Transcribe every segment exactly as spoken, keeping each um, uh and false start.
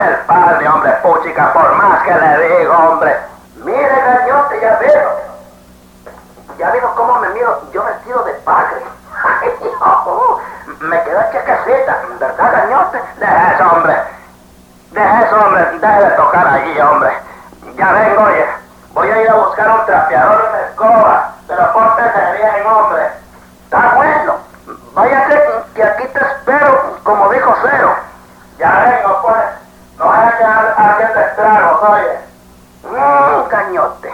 El padre, hombre, puchica, por más que le digo, hombre. Mire, gañote, ya veo. Ya veo cómo me miro yo vestido de padre. Me queda chequecita, ¿verdad, gañote? Deja eso, hombre. Deja eso, hombre. Deja de tocar allí, hombre. Ya vengo, oye. Voy a ir a buscar un trapeador y una escoba. Pero pórtese bien, hombre. Está bueno. Váyase que aquí te espero, como dijo Cero. Ya vengo, pues. No vaya a quedar haciendo estragos, oye. Mmm, cañote.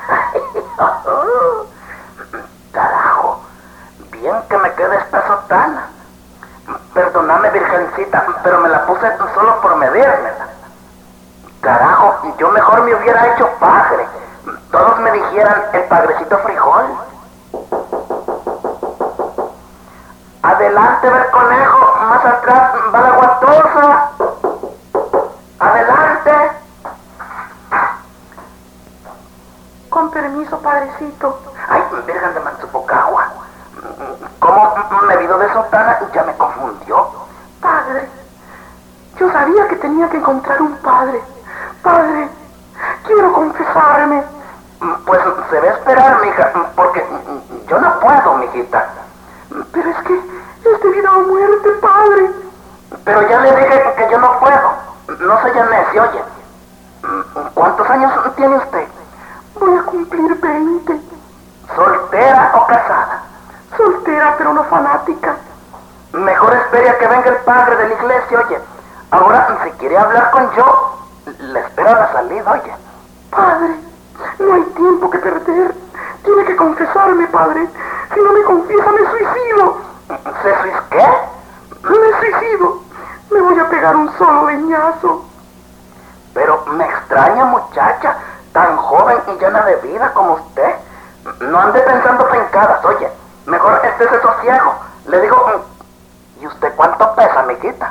Carajo. Bien que me quede esta sotana. Perdóname, virgencita, pero me la puse solo por medírmela. Carajo, yo mejor me hubiera hecho padre. Todos me dijeran el padrecito frijol. Adelante, ver conejo, más atrás va la guatosa. Adelante. Con permiso, padrecito. Ay, virgen de Mansupocagua. ¿Cómo me vino de sotana y ya me confundió? Padre, yo sabía que tenía que encontrar un padre. Padre, quiero confesarme. Pues se va a esperar, mija, porque yo no puedo, mijita. Pero es que es de vida o muerte, padre. Pero ya le dije que yo no puedo. No se llame, se oye. ¿Cuántos años tiene usted? Voy a cumplir veinte. ¿Soltera o casada? Soltera, pero no fanática. Mejor espere a que venga el padre de la iglesia, oye. Ahora, si quiere hablar con yo, le espero a la salida, oye. Padre, no hay tiempo que perder. Tiene que confesarme, padre. Si no me confiesa, me suicido. ¿Se suicidó qué? Me suicido. Me voy a pegar un solo leñazo. Pero me extraña, muchacha, tan joven y llena de vida como usted. No ande pensando pencadas, oye. Mejor estése sosiego. Le digo, ¿y usted cuánto pesa, amiguita?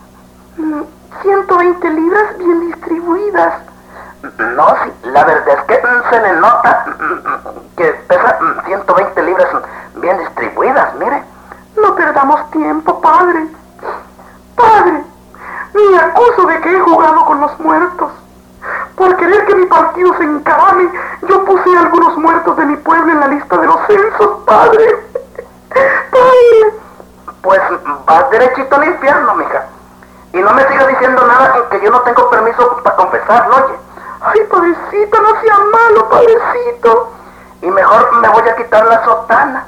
ciento veinte libras bien distribuidas. No, sí, la verdad es que se le nota que pesa ciento veinte libras bien distribuidas, mire. No perdamos tiempo, padre. Padre, me acuso de que he jugado con los muertos. Por querer que mi partido se encarame, yo puse a algunos muertos de mi pueblo en la lista de los censos, padre. Padre. Pues vas derechito al infierno, mija. Y no me siga diciendo nada que yo no tengo permiso para confesarlo, oye. Ay, padrecito, no sea malo, padrecito. Y mejor me voy a quitar la sotana.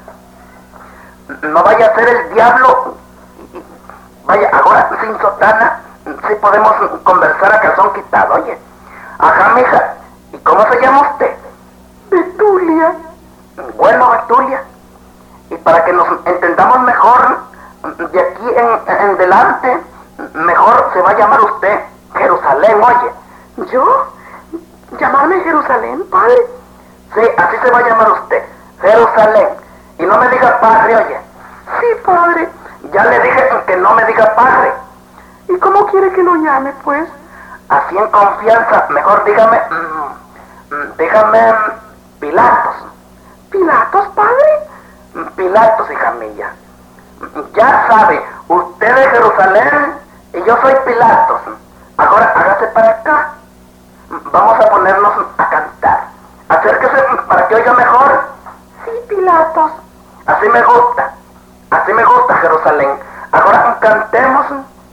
No vaya a ser el diablo. Vaya, ahora sin sotana, sí podemos conversar a calzón quitado, oye. Ajá, mija. ¿Y cómo se llama usted? Betulia. Bueno, Betulia. Y para que nos entendamos mejor, de aquí en, en delante, mejor se va a llamar usted Jerusalén, oye. ¿Yo? ¿Llamarme Jerusalén, padre? Sí, así se va a llamar usted, Jerusalén. Y no me diga padre, oye. Sí, padre. Ya le dije que no me diga padre. ¿Y cómo quiere que lo llame, pues? Así en confianza, mejor dígame, mmm, dígame Pilatos. ¿Pilatos, padre? Pilatos, hija mía. Ya sabe, usted es Jerusalén y yo soy Pilatos. Ahora hágase para acá. Vamos a ponernos a cantar. Acérquese para que oiga mejor. Sí, Pilatos. Así me gusta. Así me gusta, Jerusalén. Ahora cantemos.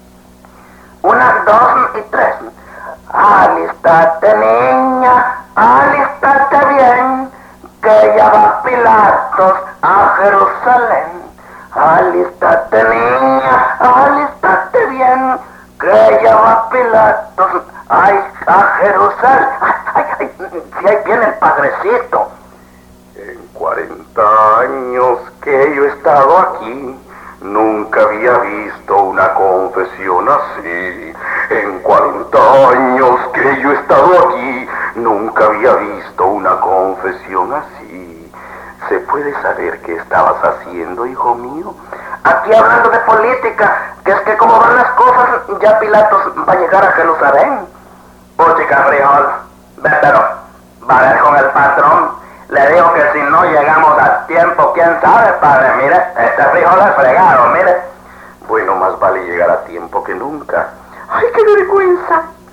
Una, dos y tres. Alístate, niña, alístate bien, que ya va Pilatos a Jerusalén. Alístate, niña, alístate bien, que ya va Pilatos ay, a Jerusalén. Ay, ay, ay, si ahí viene el padrecito. En cuarenta años que yo he estado aquí, nunca había visto una confesión así. En cuarenta años que yo he estado aquí, nunca había visto una confesión así. ¿Se puede saber qué estabas haciendo, hijo mío? Aquí hablando de política, que es que como van las cosas, ya Pilatos va a llegar a Jerusalén. Puchica, frijol, vételo, va a ver con el patrón. Le digo que si no llegamos a tiempo, quién sabe, padre, mire, este frijol es fregado, mire. Bueno, más vale llegar a tiempo que nunca. ¡Ay, qué vergüenza!